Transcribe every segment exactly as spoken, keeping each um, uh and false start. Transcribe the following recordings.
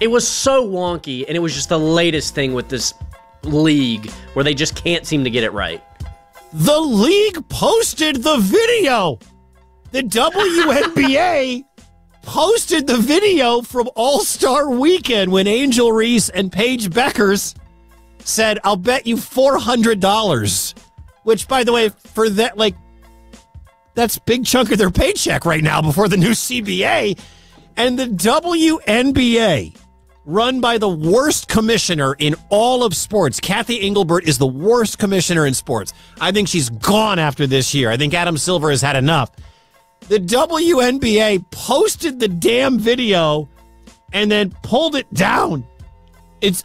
It was so wonky, and it was just the latest thing with this league where they just can't seem to get it right. The league posted the video. The W N B A posted the video from All-Star Weekend when Angel Reese and Paige Beckers said, I'll bet you four hundred dollars. Which, by the way, for that, like, that's a big chunk of their paycheck right now before the new C B A. And the W N B A, run by the worst commissioner in all of sports. Kathy Engelbert is the worst commissioner in sports. I think she's gone after this year. I think Adam Silver has had enough. The W N B A posted the damn video and then pulled it down. It's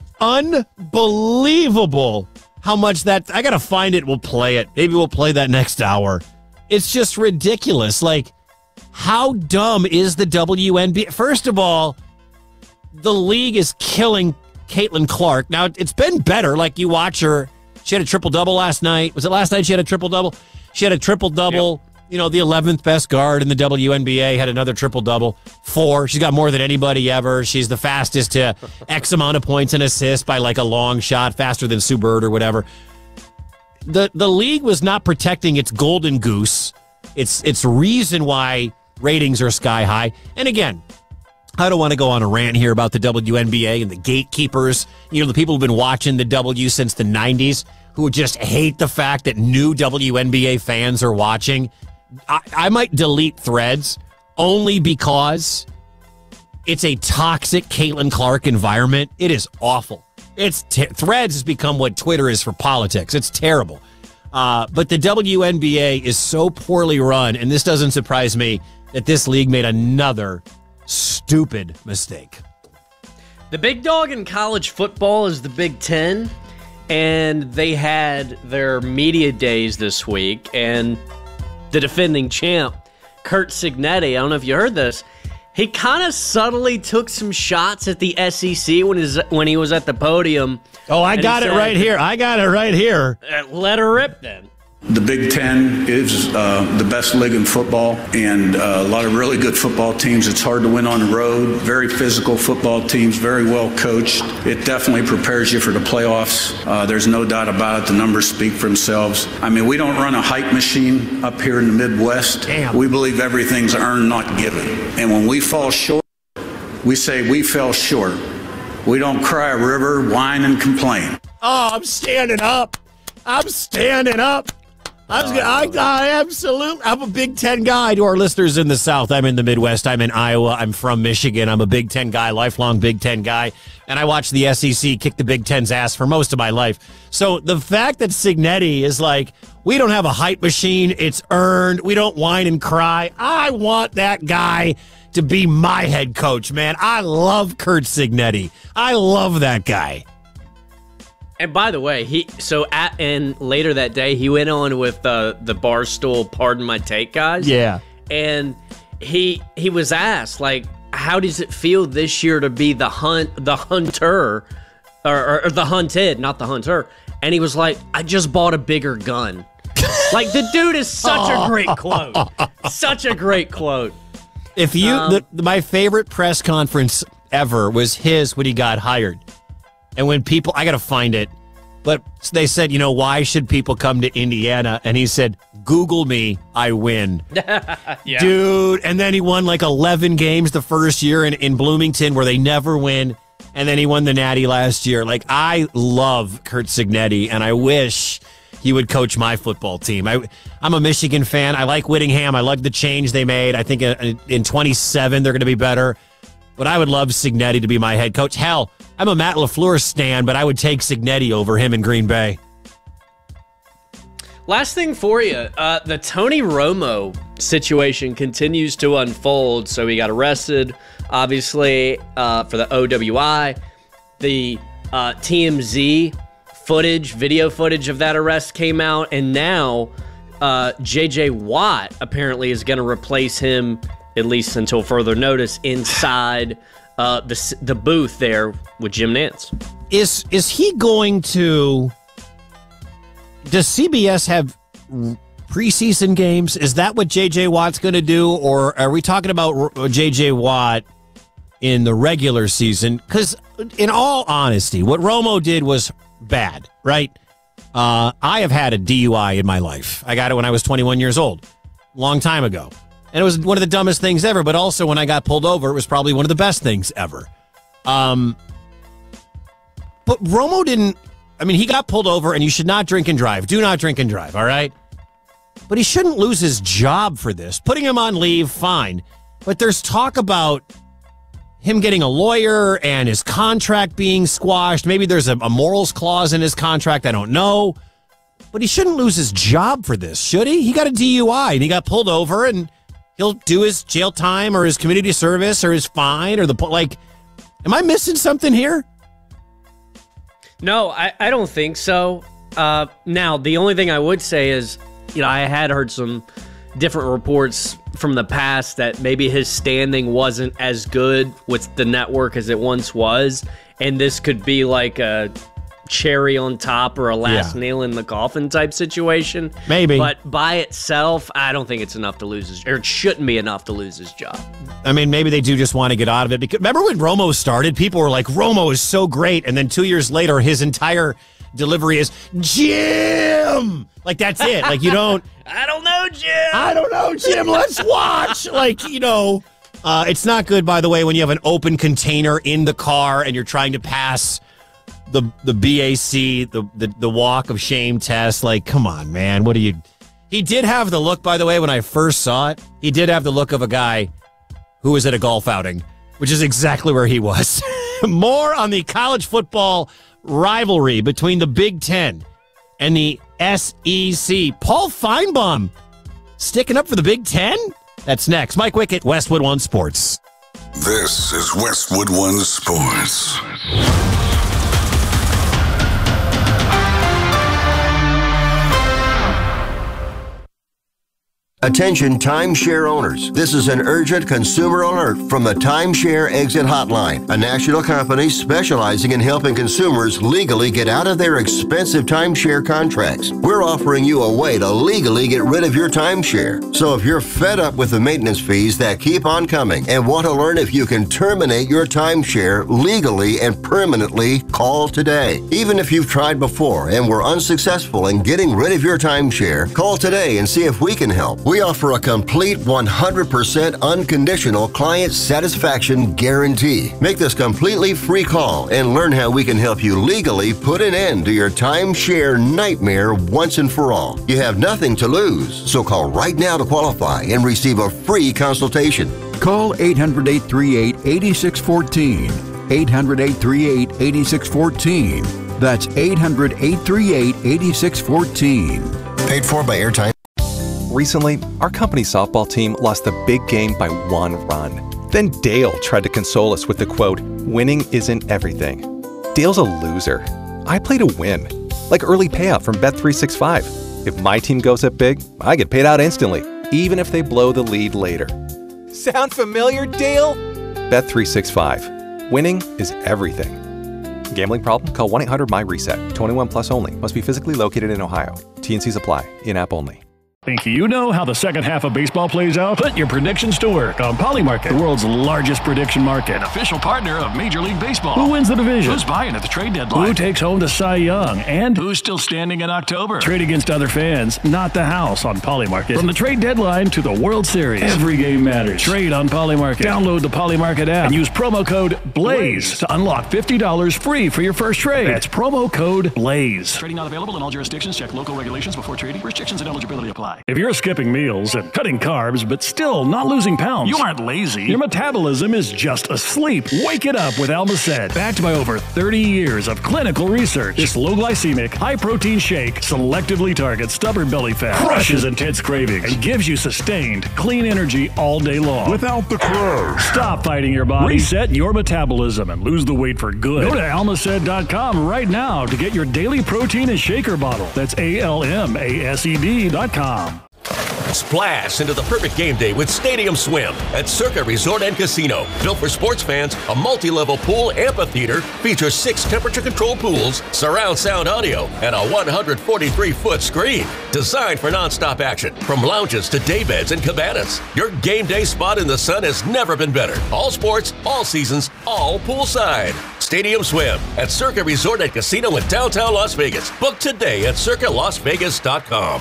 unbelievable how much that... I got to find it. We'll play it. Maybe we'll play that next hour. It's just ridiculous. Like, how dumb is the W N B A? First of all, the league is killing Caitlin Clark. Now, it's been better. Like, you watch her. She had a triple-double last night. Was it last night she had a triple-double? She had a triple-double. Yep. You know, the eleventh best guard in the W N B A had another triple-double. Four. She's got more than anybody ever. She's the fastest to X amount of points and assists by, like, a long shot, faster than Sue Bird or whatever. The the league was not protecting its golden goose. It's, it's reason why ratings are sky high. And again, I don't want to go on a rant here about the W N B A and the gatekeepers. You know, the people who've been watching the W since the nineties who just hate the fact that new W N B A fans are watching. I, I might delete Threads only because it's a toxic Caitlin Clark environment. It is awful. It's te- Threads has become what Twitter is for politics. It's terrible. Uh, but the W N B A is so poorly run, and this doesn't surprise me, that this league made another stupid mistake. The big dog in college football is the Big Ten, and they had their media days this week, and the defending champ, Curt Cignetti, I don't know if you heard this, he kind of subtly took some shots at the S E C when, his, when he was at the podium. Oh, I got it said, right here. I got it right here. Let her rip then. The Big Ten is uh, the best league in football, and uh, a lot of really good football teams. It's hard to win on the road. Very physical football teams, very well coached. It definitely prepares you for the playoffs. Uh, there's no doubt about it. The numbers speak for themselves. I mean, we don't run a hype machine up here in the Midwest. Damn. We believe everything's earned, not given. And when we fall short, we say we fell short. We don't cry a river, whine, and complain. Oh, I'm standing up. I'm standing up. I'm gonna, I, I absolutely. I'm a Big Ten guy. To our listeners in the South, I'm in the Midwest. I'm in Iowa. I'm from Michigan. I'm a Big Ten guy, lifelong Big Ten guy, and I watched the S E C kick the Big Ten's ass for most of my life. So the fact that Cignetti is like, we don't have a hype machine. It's earned. We don't whine and cry. I want that guy to be my head coach, man. I love Curt Cignetti. I love that guy. And by the way, he so at and later that day he went on with uh, the Barstool Pardon My Take guys. Yeah, and he he was asked like, how does it feel this year to be the hunt the hunter, or, or, or the hunted, not the hunter? And he was like, I just bought a bigger gun. Like the dude is such a great quote, such a great quote. If you, um, the, my favorite press conference ever was his when he got hired. And when people, I got to find it, but they said, you know, why should people come to Indiana? And he said, Google me, I win. Yeah. Dude. And then he won like eleven games the first year in, in Bloomington where they never win. And then he won the Natty last year. Like, I love Curt Cignetti, and I wish he would coach my football team. I, I'm a Michigan fan. I like Whittingham. I like the change they made. I think in twenty-seven they're going to be better. But I would love Cignetti to be my head coach. Hell, I'm a Matt LaFleur stan, but I would take Cignetti over him in Green Bay. Last thing for you, uh, the Tony Romo situation continues to unfold. So he got arrested, obviously, uh, for the O W I. The uh, T M Z footage, video footage of that arrest came out, and now uh, J J Watt apparently is going to replace him, at least until further notice, inside uh, the the booth there with Jim Nantz. Is is he going to? Does C B S have preseason games? Is that what J J Watt's going to do, or are we talking about J J Watt in the regular season. Because in all honesty, what Romo did was bad, right? Uh, I have had a D U I in my life. I got it when I was twenty-one years old, long time ago. And it was one of the dumbest things ever, but also when I got pulled over, it was probably one of the best things ever. Um, but Romo didn't, I mean, he got pulled over, and you should not drink and drive. Do not drink and drive, all right? But he shouldn't lose his job for this. Putting him on leave, fine. But there's talk about him getting a lawyer and his contract being squashed. Maybe there's a, a morals clause in his contract. I don't know. But he shouldn't lose his job for this, should he? He got a D U I and he got pulled over, and he'll do his jail time or his community service or his fine or the, like, am I missing something here? No, I, I don't think so. Uh, now, the only thing I would say is, you know, I had heard some different reports from the past that maybe his standing wasn't as good with the network as it once was, and this could be like a cherry on top or a last yeah. nail in the coffin type situation. Maybe. But by itself, I don't think it's enough to lose his, or it shouldn't be enough to lose his job. I mean, maybe they do just want to get out of it. Because remember when Romo started, people were like, Romo is so great, and then two years later, his entire delivery is, Jim! Like, that's it. Like, you don't... I don't know, Jim! I don't know, Jim! Let's watch! Like, you know... Uh, it's not good, by the way, when you have an open container in the car and you're trying to pass the the B A C, the, the, the walk of shame test. Like, come on, man. What do you... He did have the look, by the way, when I first saw it. He did have the look of a guy who was at a golf outing, which is exactly where he was. More on the college football rivalry between the Big Ten and the S E C. Paul Feinbaum sticking up for the Big Ten? That's next. Mike Wickett, Westwood One Sports. This is Westwood One Sports. Attention timeshare owners. This is an urgent consumer alert from the Timeshare Exit Hotline, a national company specializing in helping consumers legally get out of their expensive timeshare contracts. We're offering you a way to legally get rid of your timeshare. So if you're fed up with the maintenance fees that keep on coming and want to learn if you can terminate your timeshare legally and permanently, call today. Even if you've tried before and were unsuccessful in getting rid of your timeshare, call today and see if we can help. We offer a complete one hundred percent unconditional client satisfaction guarantee. Make this completely free call and learn how we can help you legally put an end to your timeshare nightmare once and for all. You have nothing to lose, so call right now to qualify and receive a free consultation. Call eight hundred, eight three eight, eight six one four. eight hundred, eight three eight, eight six one four. That's eight hundred, eight three eight, eight six one four. Paid for by Airtime. Recently, our company's softball team lost the big game by one run. Then Dale tried to console us with the quote, "Winning isn't everything." Dale's a loser. I play to win. Like early payout from Bet three sixty-five. If my team goes up big, I get paid out instantly, even if they blow the lead later. Sound familiar, Dale? Bet three sixty-five. Winning is everything. Gambling problem? Call one eight hundred my reset. twenty-one plus only. Must be physically located in Ohio. T and C's apply. In-app only. Think you know how the second half of baseball plays out? Put your predictions to work on Polymarket, the world's largest prediction market. Official partner of Major League Baseball. Who wins the division? Who's buying at the trade deadline? Who takes home the Cy Young? And who's still standing in October? Trade against other fans, not the house on Polymarket. From the trade deadline to the World Series, every game matters. Trade on Polymarket. Download the Polymarket app and use promo code BLAZE to unlock fifty dollars free for your first trade. That's promo code BLAZE. Trading not available in all jurisdictions. Check local regulations before trading. Restrictions and eligibility apply. If you're skipping meals and cutting carbs, but still not losing pounds, you aren't lazy. Your metabolism is just asleep. Wake it up with Almacet. Backed by over thirty years of clinical research, this low-glycemic, high-protein shake selectively targets stubborn belly fat, crushes intense cravings, and gives you sustained, clean energy all day long. Without the crash. Stop fighting your body, reset your metabolism, and lose the weight for good. Go to almacet dot com right now to get your daily protein and shaker bottle. That's A L M A S E D dot com. splash into the perfect game day with Stadium Swim at Circa Resort and Casino. Built for sports fans, a multi-level pool amphitheater features six temperature-controlled pools, surround sound audio, and a one hundred forty-three foot screen. Designed for non-stop action, from lounges to daybeds and cabanas. Your game day spot in the sun has never been better. All sports, all seasons, all poolside. Stadium Swim at Circa Resort and Casino in downtown Las Vegas. Book today at circa las vegas dot com.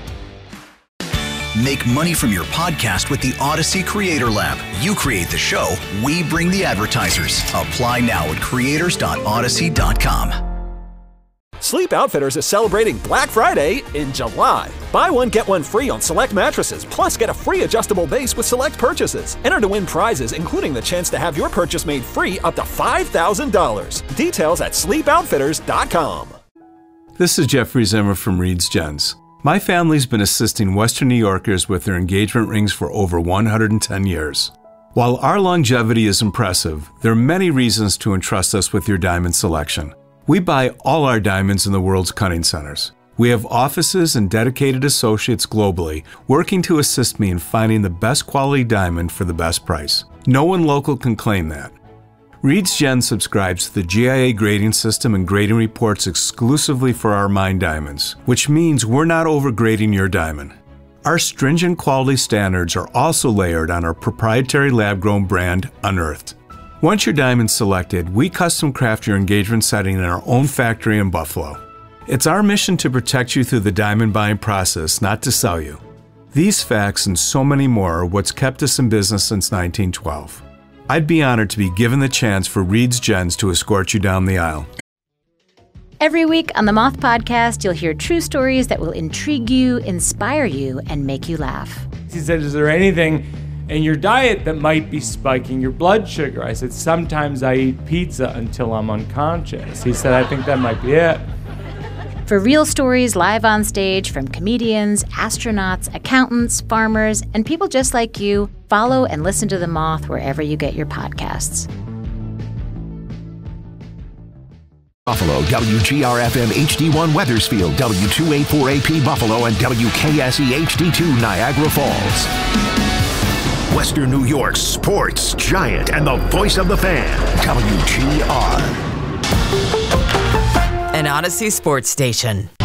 Make money from your podcast with the Odyssey Creator Lab. You create the show, we bring the advertisers. Apply now at creators dot odyssey dot com. Sleep Outfitters is celebrating Black Friday in July. Buy one, get one free on select mattresses, plus get a free adjustable base with select purchases. Enter to win prizes, including the chance to have your purchase made free up to five thousand dollars. Details at sleep outfitters dot com. This is Jeffrey Zimmer from Reed's Gents. My family's been assisting Western New Yorkers with their engagement rings for over one hundred ten years. While our longevity is impressive, there are many reasons to entrust us with your diamond selection. We buy all our diamonds in the world's cutting centers. We have offices and dedicated associates globally working to assist me in finding the best quality diamond for the best price. No one local can claim that. Reed's Gen subscribes to the G I A grading system and grading reports exclusively for our mined diamonds, which means we're not overgrading your diamond. Our stringent quality standards are also layered on our proprietary lab-grown brand, Unearthed. Once your diamond's selected, we custom craft your engagement setting in our own factory in Buffalo. It's our mission to protect you through the diamond buying process, not to sell you. These facts and so many more are what's kept us in business since nineteen twelve. I'd be honored to be given the chance for Reed's Gens to escort you down the aisle. Every week on the Moth Podcast, you'll hear true stories that will intrigue you, inspire you, and make you laugh. He said, is there anything in your diet that might be spiking your blood sugar? I said, sometimes I eat pizza until I'm unconscious. He said, I think that might be it. For real stories live on stage from comedians, astronauts, accountants, farmers, and people just like you, follow and listen to The Moth wherever you get your podcasts. Buffalo, W G R F M H D one Weathersfield, W two eighty-four A P Buffalo, and W K S E H D two Niagara Falls. Western New York's sports giant and the voice of the fan, W G R. An Odyssey sports station.